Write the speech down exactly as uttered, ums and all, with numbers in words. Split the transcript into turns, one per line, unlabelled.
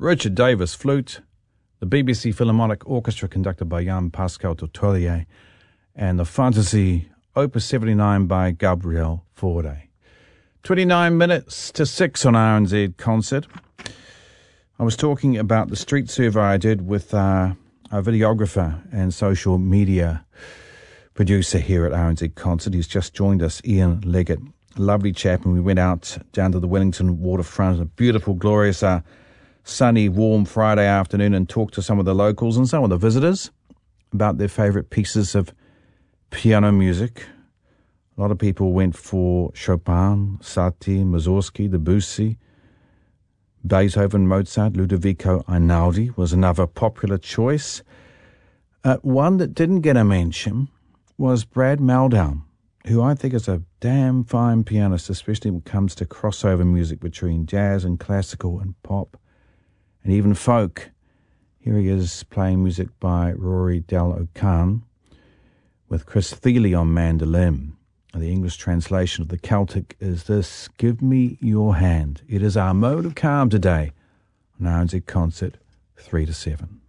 Richard Davis, flute, the B B C Philharmonic Orchestra conducted by Jean-Pascal Tourtellier, and the Fantasy Opus seventy-nine by Gabriel Fauré. twenty-nine minutes to six on R N Z Concert. I was talking about the street survey I did with uh, our videographer and social media producer here at R N Z Concert. He's just joined us, Ian Leggett. Lovely chap, and we went out down to the Wellington waterfront, a beautiful, glorious, uh, sunny, warm Friday afternoon, and talked to some of the locals and some of the visitors about their favourite pieces of piano music. A lot of people went for Chopin, Satie, Mussorgsky, Debussy, Beethoven, Mozart, Ludovico Einaudi was another popular choice. Uh, one that didn't get a mention was Brad Mehldau, who I think is a damn fine pianist, especially when it comes to crossover music between jazz and classical and pop and even folk. Here he is playing music by Rory Del O'Kane with Chris Thile on mandolin. The English translation of the Celtic is this: Give me your hand. It is our mode of calm today on R N Z Concert, three to seven.